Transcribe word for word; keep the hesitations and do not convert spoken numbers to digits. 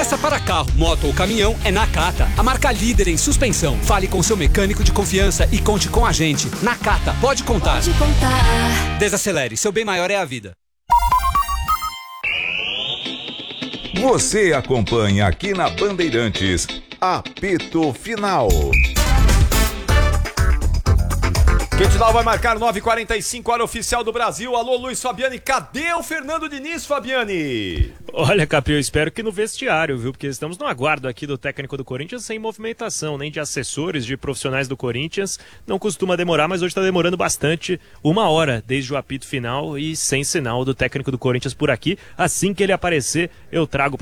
Peça para carro, moto ou caminhão é Nakata, a marca líder em suspensão. Fale com seu mecânico de confiança e conte com a gente. Nakata, pode contar. Pode contar. Desacelere, seu bem maior é a vida. Você acompanha aqui na Bandeirantes, Apito Final. Quente Final vai marcar nove e quarenta e cinco, hora oficial do Brasil. Alô, Luiz Fabiani, cadê o Fernando Diniz, Fabiani? Olha, Capri, eu espero que no vestiário, viu? Porque estamos no aguardo aqui do técnico do Corinthians sem movimentação, nem de assessores, de profissionais do Corinthians. Não costuma demorar, mas hoje está demorando bastante, uma hora desde o apito final e sem sinal do técnico do Corinthians por aqui. Assim que ele aparecer, eu trago pra